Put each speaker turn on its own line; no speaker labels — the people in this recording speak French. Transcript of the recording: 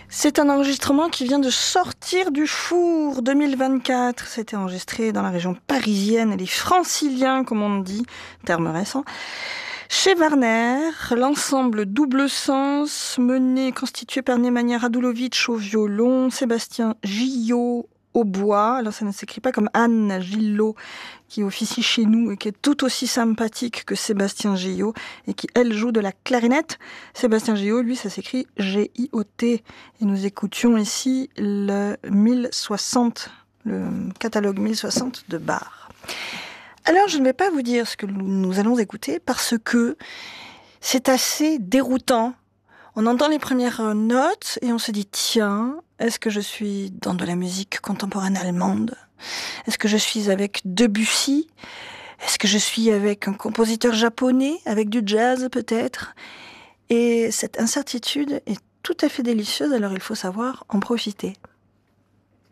C'est un enregistrement qui vient de sortir du four 2024. C'était enregistré dans la région parisienne, les Franciliens, comme on dit, terme récent. Chez Warner, l'ensemble Double Sens, constitué par Nemanja Radulovic au violon, Sébastien Gillot au bois. Alors ça ne s'écrit pas comme Anne Gillot, qui officie chez nous et qui est tout aussi sympathique que Sébastien Gillot et qui, elle, joue de la clarinette. Sébastien Gillot, lui, ça s'écrit G-I-O-T. Et nous écoutions ici le 1060, le catalogue 1060 de Bach. Alors, je ne vais pas vous dire ce que nous allons écouter parce que c'est assez déroutant. On entend les premières notes et on se dit, tiens, est-ce que je suis dans de la musique contemporaine allemande ? Est-ce que je suis avec Debussy ? Est-ce que je suis avec un compositeur japonais, avec du jazz peut-être ? Et cette incertitude est tout à fait délicieuse, alors il faut savoir en profiter.